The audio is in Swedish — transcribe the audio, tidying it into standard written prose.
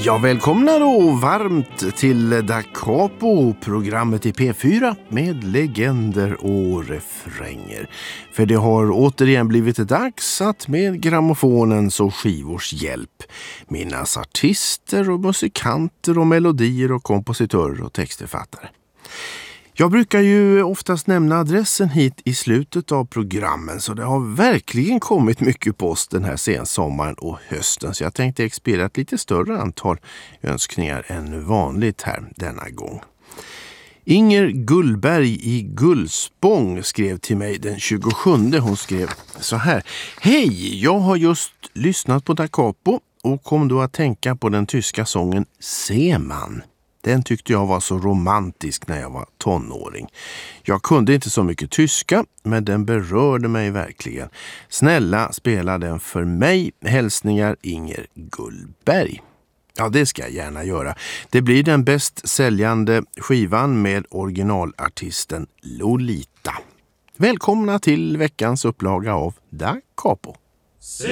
Ja, välkomna då varmt till Da Capo, programmet i P4 med legender och refränger. För det har återigen blivit dags att med grammofonens och skivors hjälp minnas artister och musikanter och melodier och kompositörer och textförfattare. Jag brukar ju oftast nämna adressen hit i slutet av programmen, så det har verkligen kommit mycket post den här sensommaren och hösten, så jag tänkte expediera ett lite större antal önskningar än vanligt här denna gång. Inger Gullberg i Gullspång skrev till mig den 27. Hon skrev så här: Hej, jag har just lyssnat på Da Capo och kom då att tänka på den tyska sången Seemann. Den tyckte jag var så romantisk när jag var tonåring. Jag kunde inte så mycket tyska, men den berörde mig verkligen. Snälla, spela den för mig. Hälsningar Inger Gullberg. Ja, det ska jag gärna göra. Det blir den bäst säljande skivan med originalartisten Lolita. Välkomna till veckans upplaga av Da Capo.